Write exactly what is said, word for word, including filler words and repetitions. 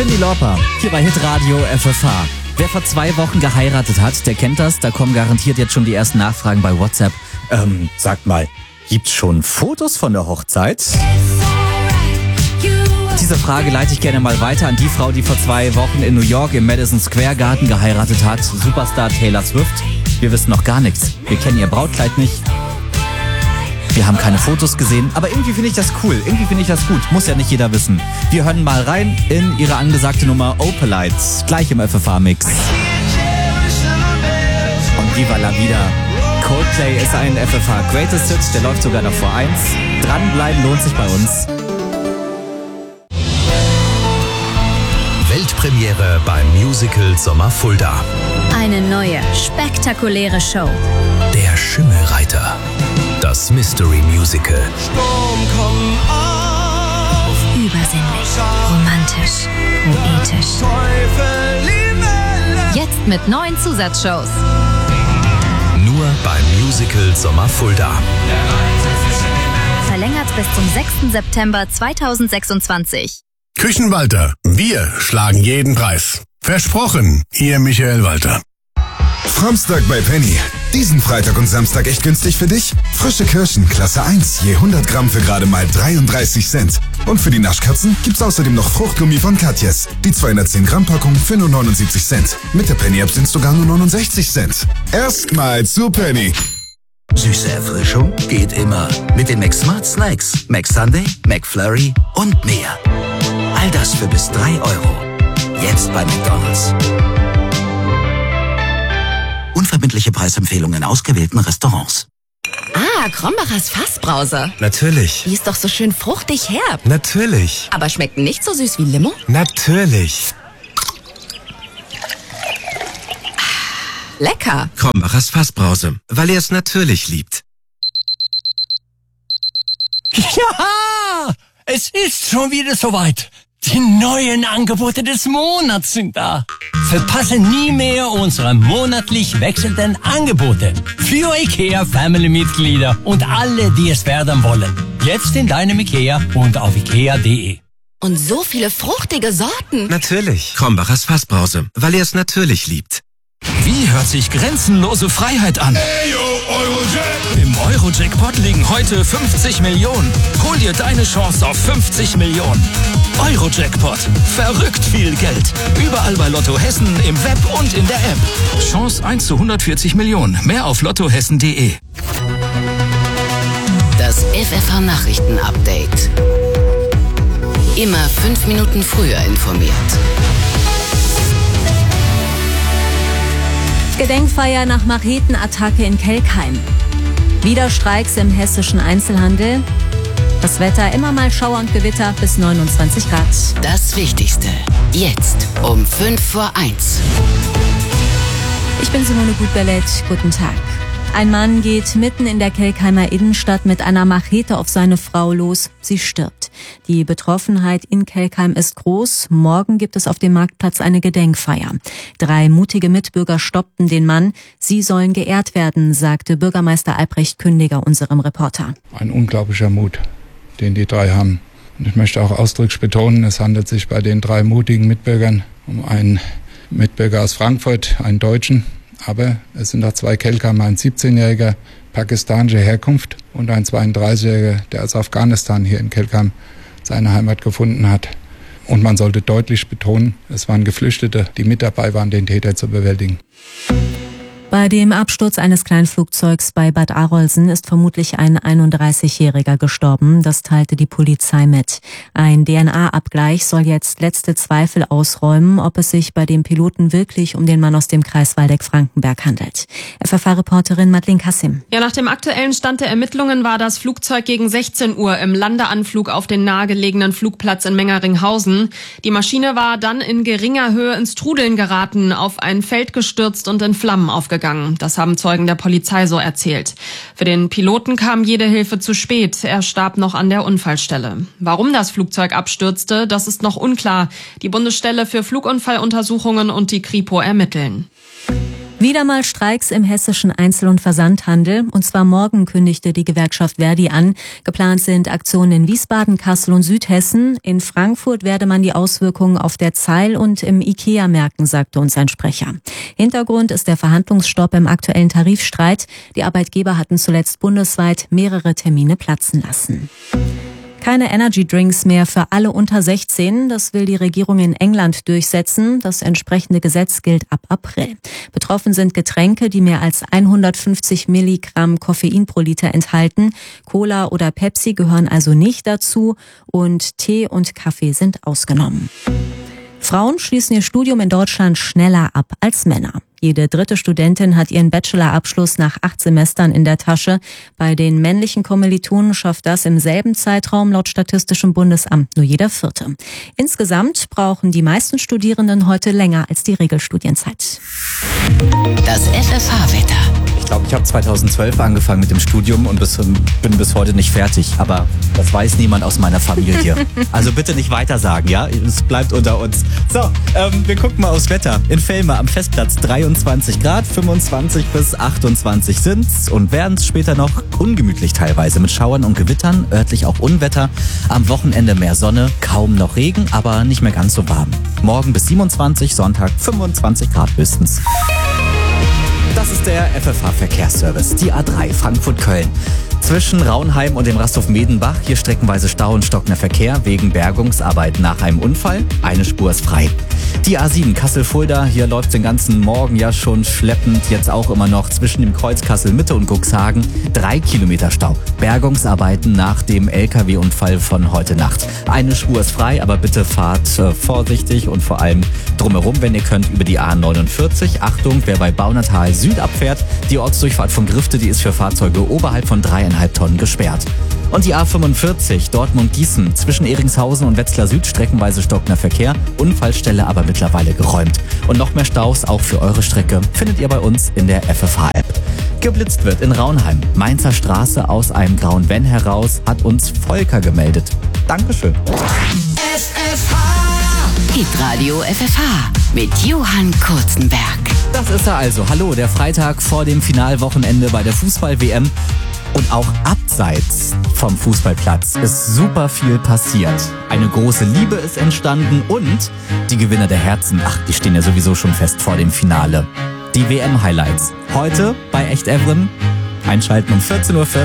Cyndi Lauper, hier bei Hitradio F F H. Wer vor zwei Wochen geheiratet hat, der kennt das. Da kommen garantiert jetzt schon die ersten Nachfragen bei WhatsApp. Ähm, sagt mal, gibt's schon Fotos von der Hochzeit? Diese Frage leite ich gerne mal weiter an die Frau, die vor zwei Wochen in New York im Madison Square Garden geheiratet hat. Superstar Taylor Swift. Wir wissen noch gar nichts. Wir kennen ihr Brautkleid nicht. Wir haben keine Fotos gesehen, aber irgendwie finde ich das cool. Irgendwie finde ich das gut. Muss ja nicht jeder wissen. Wir hören mal rein in ihre angesagte Nummer Opalite. Gleich im F F H-Mix. Und Viva la Vida. Coldplay ist ein F F H Greatest Hit. Der läuft sogar noch vor eins. Dranbleiben lohnt sich bei uns. Weltpremiere beim Musical Sommer Fulda. Eine neue, spektakuläre Show. Der Schimmelreiter. Das Mystery Musical. Sturm, komm auf. Übersinnlich, romantisch, poetisch. Teufel, Libelle. Jetzt mit neuen Zusatzshows. Nur beim Musical Sommer Fulda. Verlängert bis zum sechsten September zweitausendsechsundzwanzig. Küchenwalter, wir schlagen jeden Preis. Versprochen, Ihr Michael Walter. Framstag bei Penny. Diesen Freitag und Samstag echt günstig für dich? Frische Kirschen, Klasse eins, je hundert Gramm für gerade mal dreiunddreißig Cent. Und für die Naschkatzen gibt's außerdem noch Fruchtgummi von Katjes. Die zweihundertzehn Gramm Packung für nur neunundsiebzig Cent. Mit der Penny-App sind's sogar nur neunundsechzig Cent. Erstmal zu Penny. Süße Erfrischung geht immer. Mit den McSmart Snacks, McSunday, McFlurry und mehr. All das für bis drei Euro. Jetzt bei McDonald's. Unverbindliche Preisempfehlungen in ausgewählten Restaurants. Ah, Krombacher's Fassbrause. Natürlich. Die ist doch so schön fruchtig herb. Natürlich. Aber schmeckt nicht so süß wie Limo? Natürlich. Lecker. Krombacher's Fassbrause, weil er es natürlich liebt. Ja, es ist schon wieder soweit. Die neuen Angebote des Monats sind da. Verpasse nie mehr unsere monatlich wechselnden Angebote. Für IKEA Family-Mitglieder und alle, die es werden wollen. Jetzt in deinem IKEA und auf ikea punkt de. Und so viele fruchtige Sorten. Natürlich. Krombacher's Fassbrause, weil er es natürlich liebt. Wie hört sich grenzenlose Freiheit an? Ey, yo, Eurojack. Im Euro-Jackpot liegen heute fünfzig Millionen. Hol dir deine Chance auf fünfzig Millionen. Euro-Jackpot. Verrückt viel Geld. Überall bei Lotto Hessen, im Web und in der App. Chance eins zu hundertvierzig Millionen. Mehr auf lottohessen punkt de. Das F F H-Nachrichten-Update. Immer fünf Minuten früher informiert. Gedenkfeier nach Machetenattacke in Kelkheim. Wieder Streiks im hessischen Einzelhandel. Das Wetter immer mal Schauer und Gewitter bis neunundzwanzig Grad. Das Wichtigste. Jetzt um fünf vor eins. Ich bin Simone Gutbellet. Guten Tag. Ein Mann geht mitten in der Kelkheimer Innenstadt mit einer Machete auf seine Frau los. Sie stirbt. Die Betroffenheit in Kelkheim ist groß. Morgen gibt es auf dem Marktplatz eine Gedenkfeier. Drei mutige Mitbürger stoppten den Mann. Sie sollen geehrt werden, sagte Bürgermeister Albrecht Kündiger unserem Reporter. Ein unglaublicher Mut, den die drei haben. Und ich möchte auch ausdrücklich betonen, es handelt sich bei den drei mutigen Mitbürgern um einen Mitbürger aus Frankfurt, einen Deutschen. Aber es sind auch zwei Kelkheimer, ein siebzehnjähriger pakistanischer Herkunft und ein zweiunddreißigjähriger, der aus Afghanistan hier in Kelkheim seine Heimat gefunden hat. Und man sollte deutlich betonen, es waren Geflüchtete, die mit dabei waren, den Täter zu bewältigen. Bei dem Absturz eines Kleinflugzeugs bei Bad Arolsen ist vermutlich ein einunddreißigjähriger gestorben. Das teilte die Polizei mit. Ein D N A-Abgleich soll jetzt letzte Zweifel ausräumen, ob es sich bei dem Piloten wirklich um den Mann aus dem Kreis Waldeck-Frankenberg handelt. F F H-Reporterin Madeleine Kassim. Ja, nach dem aktuellen Stand der Ermittlungen war das Flugzeug gegen sechzehn Uhr im Landeanflug auf den nahegelegenen Flugplatz in Mengeringhausen. Die Maschine war dann in geringer Höhe ins Trudeln geraten, auf ein Feld gestürzt und in Flammen aufgegangen. Das haben Zeugen der Polizei so erzählt. Für den Piloten kam jede Hilfe zu spät. Er starb noch an der Unfallstelle. Warum das Flugzeug abstürzte, das ist noch unklar. Die Bundesstelle für Flugunfalluntersuchungen und die Kripo ermitteln. Wieder mal Streiks im hessischen Einzel- und Versandhandel. Und zwar morgen kündigte die Gewerkschaft Verdi an. Geplant sind Aktionen in Wiesbaden, Kassel und Südhessen. In Frankfurt werde man die Auswirkungen auf der Zeil und im IKEA merken, sagte uns ein Sprecher. Hintergrund ist der Verhandlungsstopp im aktuellen Tarifstreit. Die Arbeitgeber hatten zuletzt bundesweit mehrere Termine platzen lassen. Keine Energy-Drinks mehr für alle unter sechzehn. Das will die Regierung in England durchsetzen. Das entsprechende Gesetz gilt ab April. Betroffen sind Getränke, die mehr als hundertfünfzig Milligramm Koffein pro Liter enthalten. Cola oder Pepsi gehören also nicht dazu und Tee und Kaffee sind ausgenommen. Frauen schließen ihr Studium in Deutschland schneller ab als Männer. Jede dritte Studentin hat ihren Bachelorabschluss nach acht Semestern in der Tasche. Bei den männlichen Kommilitonen schafft das im selben Zeitraum laut Statistischem Bundesamt nur jeder Vierte. Insgesamt brauchen die meisten Studierenden heute länger als die Regelstudienzeit. Das F F H-Wetter. Ich glaube, ich habe zweitausendzwölf angefangen mit dem Studium und bis, bin bis heute nicht fertig. Aber das weiß niemand aus meiner Familie. Also bitte nicht weiter sagen, ja? Es bleibt unter uns. So, ähm, wir gucken mal aufs Wetter. In Velma am Festplatz dreiundzwanzig Grad, fünfundzwanzig bis achtundzwanzig sind's und werden's später noch ungemütlich teilweise mit Schauern und Gewittern, örtlich auch Unwetter. Am Wochenende mehr Sonne, kaum noch Regen, aber nicht mehr ganz so warm. Morgen bis siebenundzwanzig, Sonntag fünfundzwanzig Grad höchstens. Das ist der F F H-Verkehrsservice, die A drei Frankfurt-Köln. Zwischen Raunheim und dem Rasthof Medenbach hier streckenweise Stau und stockender Verkehr wegen Bergungsarbeit nach einem Unfall. Eine Spur ist frei. Die A sieben Kassel-Fulda, hier läuft den ganzen Morgen ja schon schleppend, jetzt auch immer noch zwischen dem Kreuz Kassel-Mitte und Cuxhagen. Drei Kilometer Stau. Bergungsarbeiten nach dem L K W-Unfall von heute Nacht. Eine Spur ist frei, aber bitte fahrt äh, vorsichtig und vor allem drumherum, wenn ihr könnt, über die A neunundvierzig. Achtung, wer bei Baunatal Süd abfährt, die Ortsdurchfahrt von Grifte, die ist für Fahrzeuge oberhalb von dreieinhalb Tonnen gesperrt. Und die A fünfundvierzig, Dortmund-Gießen, zwischen Ehringshausen und Wetzlar Süd streckenweise stockender Verkehr, Unfallstelle aber mittlerweile geräumt. Und noch mehr Staus, auch für eure Strecke, findet ihr bei uns in der F F H-App. Geblitzt wird in Raunheim. Mainzer Straße aus einem grauen Van heraus, hat uns Volker gemeldet. Dankeschön. F F H. Hitradio F F H mit Johann Kurzenberg. Das ist er also. Hallo, der Freitag vor dem Finalwochenende bei der Fußball-W M. Und auch abseits vom Fußballplatz ist super viel passiert. Eine große Liebe ist entstanden und die Gewinner der Herzen, ach, die stehen ja sowieso schon fest vor dem Finale. Die W M-Highlights. Heute bei Echt Evren. Einschalten um vierzehn Uhr vierzig.